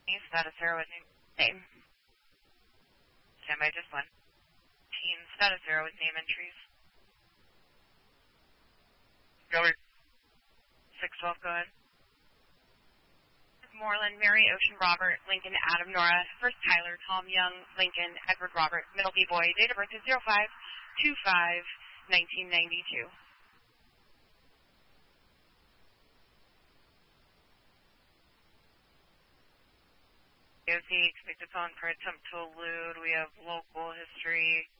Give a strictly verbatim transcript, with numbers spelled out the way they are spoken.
Status zero with name. Stand by just one. Teen status zero with name entries. Go. six twelve, go ahead. Moreland, Mary, Ocean, Robert, Lincoln, Adam, Nora. First Tyler, Tom, Young, Lincoln, Edward, Robert. Middle B boy. Date of birth is zero five two five nineteen ninety-two. O C, expected phone for attempt to elude. We have local history.